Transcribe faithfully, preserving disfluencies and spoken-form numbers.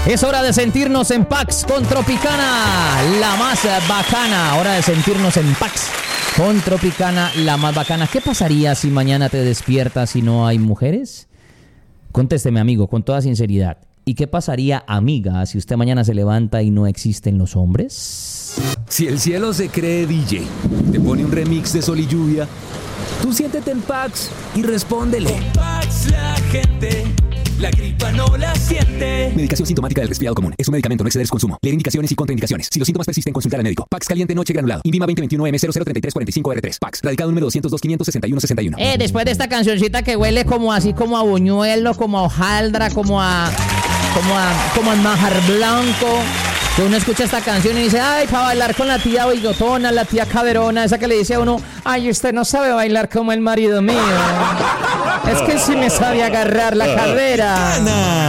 Es hora de sentirnos en Pax con Tropicana, la más bacana. Hora de sentirnos en Pax con Tropicana, la más bacana. ¿Qué pasaría si mañana te despiertas y no hay mujeres? Contésteme, amigo, con toda sinceridad. ¿Y qué pasaría, amiga, si usted mañana se levanta y no existen los hombres? Si el cielo se cree D J, te pone un remix de Sol y Lluvia, tú siéntete en Pax y respóndele. Con Pax la gente, la gripa no la siente. Medicación sintomática del resfriado común. Es un medicamento, no exceder su consumo. Leer indicaciones y contraindicaciones. Si los síntomas persisten, consultar al médico. Pax caliente noche granulado. Invima veinte veintiuno M cero cero treinta y tres cuarenta y cinco R tres. Pax. Radicado número doscientos dos quinientos sesenta y uno sesenta y uno. Eh, después de esta cancioncita que huele como así, como a buñuelo, como a hojaldra, como a... como a... como a manjar blanco. Que uno escucha esta canción y dice, ay, para bailar con la tía bigotona, la tía caderona, esa que le dice a uno, ay, usted no sabe bailar como el marido mío. Es que sí me sabe agarrar la cadera.